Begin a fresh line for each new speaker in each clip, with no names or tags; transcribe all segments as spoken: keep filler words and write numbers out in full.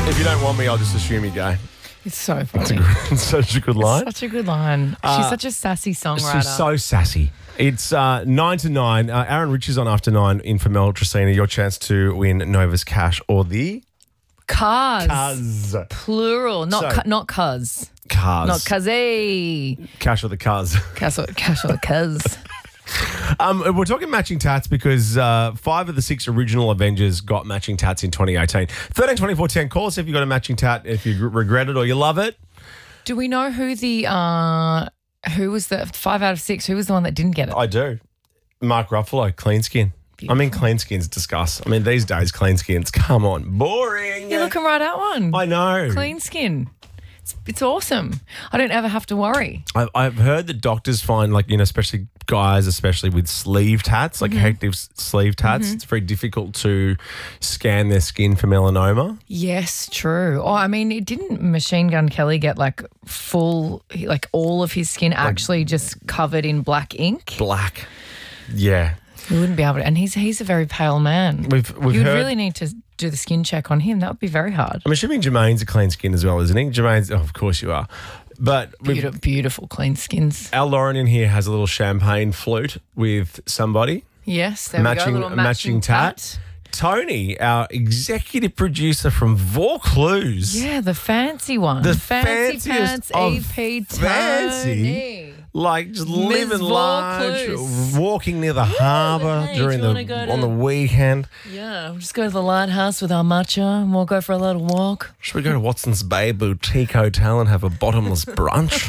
If you don't want me, I'll just assume you're gay.
It's so funny.
It's such a good line.
Such a good line.
Uh,
She's such a sassy songwriter.
She's so sassy. It's uh, nine to nine. Uh, Aaron Rich is on after nine in for Mel Tracina. Your chance to win Nova's cash or the
Cars.
Cuz.
Plural. Not
So-
cu- not cuz.
Cars.
Not cuzzy.
Cash or the cuz.
Cash or, cash or cuz.
Um, we're talking matching tats because uh, five of the six original Avengers got matching tats in twenty eighteen. thirteen twenty-four ten. Call us if you got a matching tat, if you regret it or you love it.
Do we know who the uh who was the five out of six? Who was the one that didn't get it?
I do. Mark Ruffalo, clean skin. I mean, clean skin's disgust. I mean, these days, clean skins, come on, boring.
You're looking right at one.
I know.
Clean skin. It's, it's awesome. I don't ever have to worry.
I've, I've heard that doctors find, like, you know, especially guys, especially with sleeve tats, like
Mm-hmm.
active s- sleeve tats, it's very difficult to scan their skin for melanoma.
Yes, true. Oh, I mean, it didn't Machine Gun Kelly get like full, like all of his skin actually just covered in black ink?
Black. Yeah.
He wouldn't be able to. And he's he's a very pale man.
We've, we've
you would
heard.
really need to do the skin check on him. That would be very hard.
I'm assuming Jermaine's a clean skin as well, isn't he? Jermaine's, oh, of course you are. But we've-
Beautiful, beautiful clean skins.
our Lauren in here has a little champagne flute with somebody.
Yes, there
Matching-
we go. Little
matching
matching,
tat. Tony, our executive producer from Vaucluse.
Yeah, the fancy one.
The
fancy
fanciest
pants,
of
E P
fancy.
Tony.
Like just
Miss
living large,
Vaucluse.
walking near the harbour
hey,
during
do you
the
wanna go to-
on the weekend.
Yeah, we'll just go to the lighthouse with our matcha and we'll go for a little walk.
Should we go to Watson's Bay Boutique Hotel and have a bottomless brunch?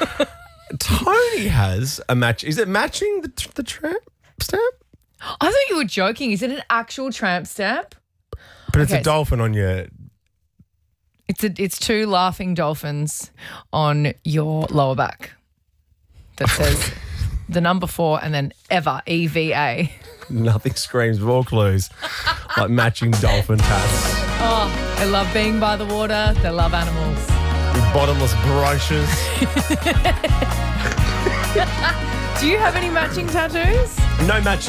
Tony has a match. Is it matching the the tramp stamp?
I thought you were joking. Is it an actual tramp stamp?
But it's
Okay,
a
so-
dolphin on your.
It's a, it's two laughing dolphins on your lower back that says the number four and then ever, E V A.
Nothing screams Vaucluse like matching dolphin tats.
Oh, they love being by the water. They love animals.
With bottomless brooches.
Do you have any matching tattoos?
No match.